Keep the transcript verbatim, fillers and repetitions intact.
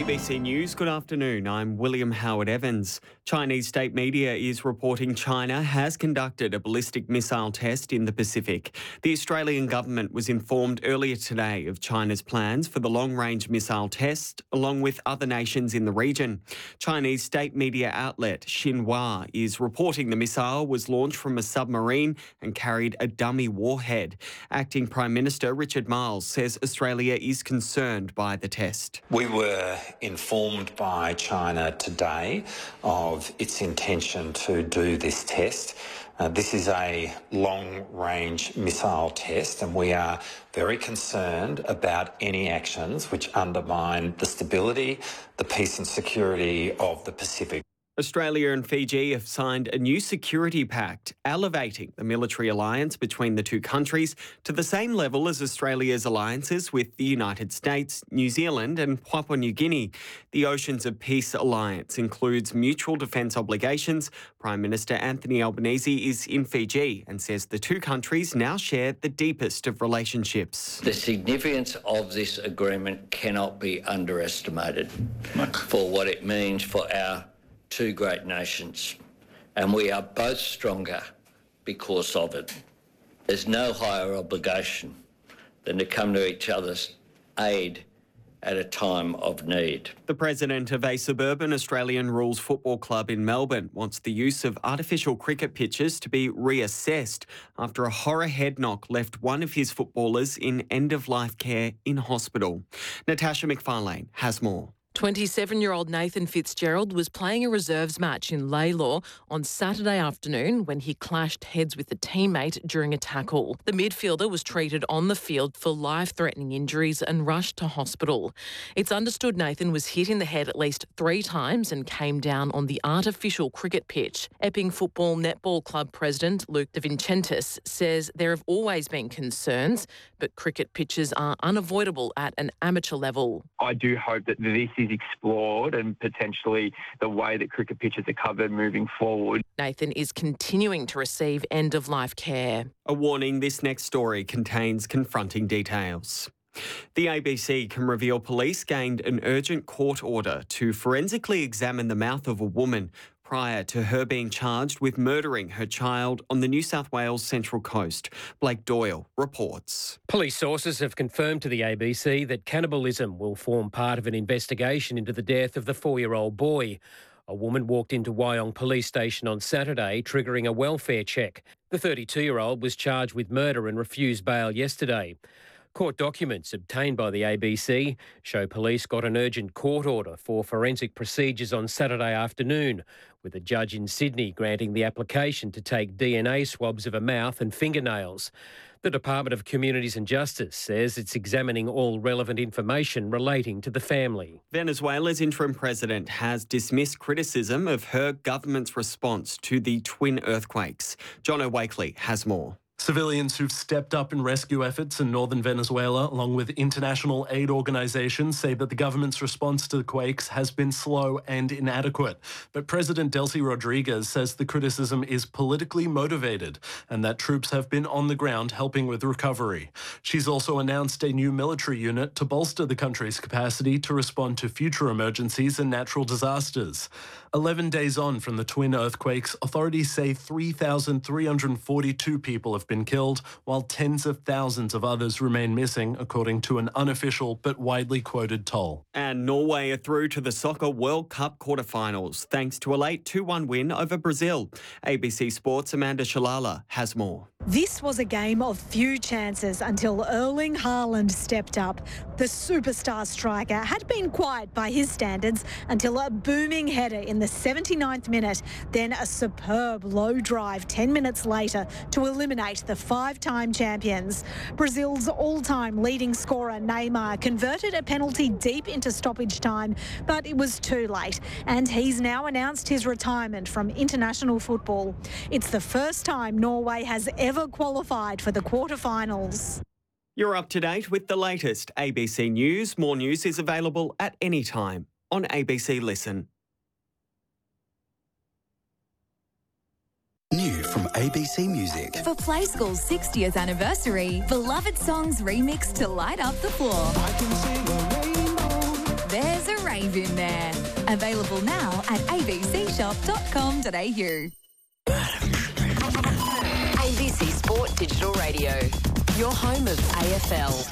B C News, good afternoon. I'm William Howard Evans. Chinese state media is reporting China has conducted a ballistic missile test in the Pacific. The Australian government was informed earlier today of China's plans for the long-range missile test, along with other nations in the region. Chinese state media outlet Xinhua is reporting the missile was launched from a submarine and carried a dummy warhead. Acting Prime Minister Richard Marles says Australia is concerned by the test. We were informed by China today of its intention to do this test. Uh, this is a long-range missile test, and we are very concerned about any actions which undermine the stability, the peace and security of the Pacific. Australia and Fiji have signed a new security pact, elevating the military alliance between the two countries to the same level as Australia's alliances with the United States, New Zealand and Papua New Guinea. The Oceans of Peace Alliance includes mutual defence obligations. Prime Minister Anthony Albanese is in Fiji and says the two countries now share the deepest of relationships. The significance of this agreement cannot be underestimated for what it means for our two great nations, and we are both stronger because of it. There's no higher obligation than to come to each other's aid at a time of need. The president of a suburban Australian rules football club in Melbourne wants the use of artificial cricket pitches to be reassessed after a horror head knock left one of his footballers in end-of-life care in hospital. Natasha McFarlane has more. twenty-seven-year-old Nathan Fitzgerald was playing a reserves match in Laylaw on Saturday afternoon when he clashed heads with a teammate during a tackle. The midfielder was treated on the field for life-threatening injuries and rushed to hospital. It's understood Nathan was hit in the head at least three times and came down on the artificial cricket pitch. Epping Football Netball Club president Luke De Vincentis says there have always been concerns, but cricket pitches are unavoidable at an amateur level. I do hope that this is explored and potentially the way that cricket pitches are covered moving forward. Nathan is continuing to receive end-of-life care. A warning, this next story contains confronting details. The A B C can reveal police gained an urgent court order to forensically examine the mouth of a woman prior to her being charged with murdering her child on the New South Wales Central Coast. Blake Doyle reports. Police sources have confirmed to the A B C that cannibalism will form part of an investigation into the death of the four-year-old boy. A woman walked into Wyong Police Station on Saturday, triggering a welfare check. The thirty-two-year-old was charged with murder and refused bail yesterday. Court documents obtained by the A B C show police got an urgent court order for forensic procedures on Saturday afternoon, with a judge in Sydney granting the application to take D N A swabs of her mouth and fingernails. The Department of Communities and Justice says it's examining all relevant information relating to the family. Venezuela's interim president has dismissed criticism of her government's response to the twin earthquakes. Jono Wakely has more. Civilians who've stepped up in rescue efforts in northern Venezuela, along with international aid organisations, say that the government's response to the quakes has been slow and inadequate. But President Delcy Rodriguez says the criticism is politically motivated and that troops have been on the ground helping with recovery. She's also announced a new military unit to bolster the country's capacity to respond to future emergencies and natural disasters. Eleven days on from the twin earthquakes, authorities say three thousand three hundred forty-two people have been killed, while tens of thousands of others remain missing, according to an unofficial but widely quoted toll. And Norway are through to the Soccer World Cup quarterfinals, thanks to a late two one win over Brazil. A B C Sports' Amanda Shalala has more. This was a game of few chances until Erling Haaland stepped up. The superstar striker had been quiet by his standards until a booming header in the seventy-ninth minute, then a superb low drive ten minutes later to eliminate the five-time champions. Brazil's all-time leading scorer Neymar converted a penalty deep into stoppage time, but it was too late, and he's now announced his retirement from international football. It's the first time Norway has ever qualified for the quarterfinals. You're up to date with the latest A B C News. More news is available at any time on A B C Listen. New from A B C Music. For Play School's sixtieth anniversary, beloved songs remixed to light up the floor. I can sing a rainbow. There's a rainbow. Weave in there. Available now at a b c shop dot com dot a u. A B C Sport Digital Radio, your home of A F L.